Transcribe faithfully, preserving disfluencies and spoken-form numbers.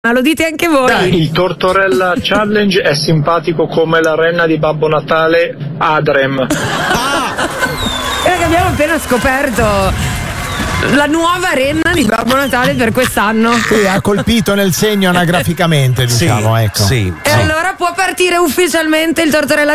Ma lo dite anche voi? Dai, il Tortorella Challenge è simpatico come la renna di Babbo Natale Adrem. Ah! Perché abbiamo appena scoperto la nuova renna di Babbo Natale per quest'anno. Sì, ha colpito nel segno anagraficamente, diciamo, sì, ecco. Sì, e sì. allora può partire ufficialmente il Tortorella